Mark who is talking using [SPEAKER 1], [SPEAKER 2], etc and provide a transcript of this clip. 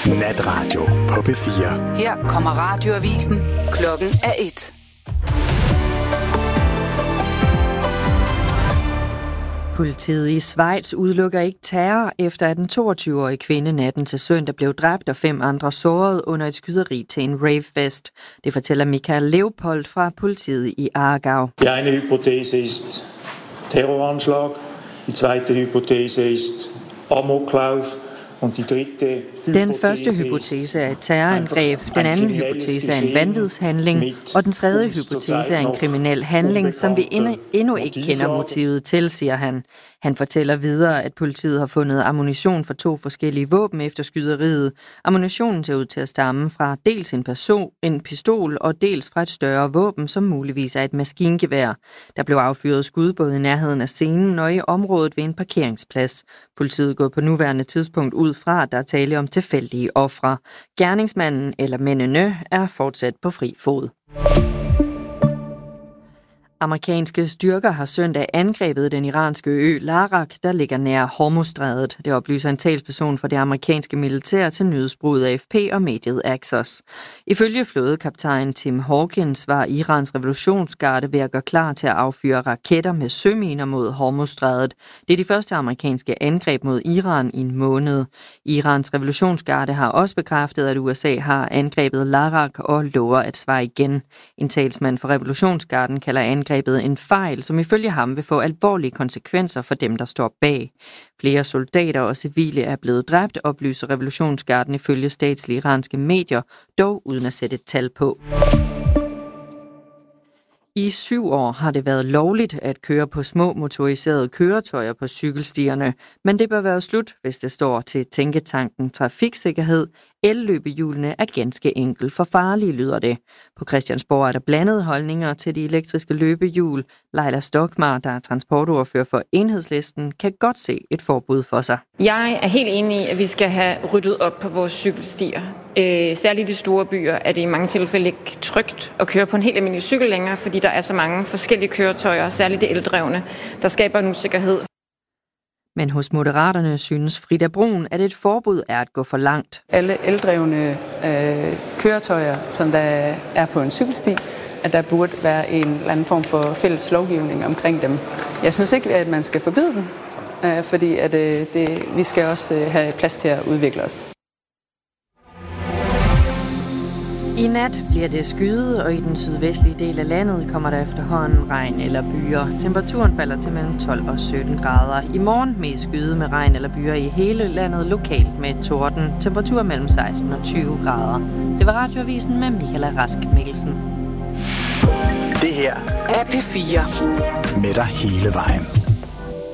[SPEAKER 1] Natradio på P4.
[SPEAKER 2] Her kommer radioavisen. Klokken er 1.
[SPEAKER 3] Politiet i Schweiz udelukker ikke terror, efter at en 22-årig kvinde natten til søndag blev dræbt og 5 andre såret under et skyderi til en ravefest. Det fortæller Michael Leopold fra politiet i Aargau.
[SPEAKER 4] Die eine Hypothese ist Terroranschlag, die zweite Hypothese ist Amoklauf.
[SPEAKER 3] Den første hypotese er et terrorangreb, den anden hypotese er en vanvidshandling, og den tredje hypotese er en kriminel handling, som vi endnu ikke kender motivet til, siger han. Han fortæller videre, at politiet har fundet ammunition for 2 forskellige våben efter skyderiet. Ammunitionen ser ud til at stamme fra dels en pistol og dels fra et større våben, som muligvis er et maskingevær. Der blev affyret skud både i nærheden af scenen og i området ved en parkeringsplads. Politiet går på nuværende tidspunkt ud fra, at der er tale om tilfældige ofre. Gerningsmanden eller mændene er fortsat på fri fod. Amerikanske styrker har søndag angrebet den iranske ø Larak, der ligger nær Hormuzstrædet. Det oplyser en talsperson for det amerikanske militær til nyhedsbureauet AFP og mediet Axios. Ifølge flådekaptajn Tim Hawkins var Irans revolutionsgarde ved at gøre klar til at affyre raketter med søminer mod Hormuzstrædet. Det er de første amerikanske angreb mod Iran i en måned. Irans revolutionsgarde har også bekræftet, at USA har angrebet Larak og lover at svare igen. En talsmand for revolutionsgarden kalder angrebet en fejl, som ifølge ham vil få alvorlige konsekvenser for dem, der står bag. Flere soldater og civile er blevet dræbt, oplyser revolutionsgarden ifølge statslige iranske medier, dog uden at sætte et tal på. I 7 år har det været lovligt at køre på små motoriserede køretøjer på cykelstierne, men det bør være slut, hvis det står til tænketanken Trafiksikkerhed. Elløbehjulene er ganske enkelt for farlige, lyder det. På Christiansborg er der blandede holdninger til de elektriske løbehjul. Leila Stokmar, der er transportordfører for Enhedslisten, kan godt se et forbud for sig.
[SPEAKER 5] Jeg er helt enig i, at vi skal have ryddet op på vores cykelstier. Særligt i de store byer er det i mange tilfælde ikke trygt at køre på en helt almindelig cykel længere, fordi der er så mange forskellige køretøjer, særligt de eldrevne, der skaber en usikkerhed.
[SPEAKER 3] Men hos Moderaterne synes Frida Brun, at et forbud er at gå for langt.
[SPEAKER 6] Alle eldrevne køretøjer, som der er på en cykelsti, at der burde være en eller anden form for fælles lovgivning omkring dem. Jeg synes ikke, at man skal forbyde dem, fordi at, vi skal også have plads til at udvikle os.
[SPEAKER 3] I nat bliver det skyet, og i den sydvestlige del af landet kommer der efterhånden regn eller byger. Temperaturen falder til mellem 12 og 17 grader. I morgen mest skyet med regn eller byger i hele landet, lokalt med torden. Temperatur mellem 16 og 20 grader. Det var Radioavisen med Michael Rask Mikkelsen.
[SPEAKER 1] Det her
[SPEAKER 2] er P4.
[SPEAKER 1] Med dig hele vejen.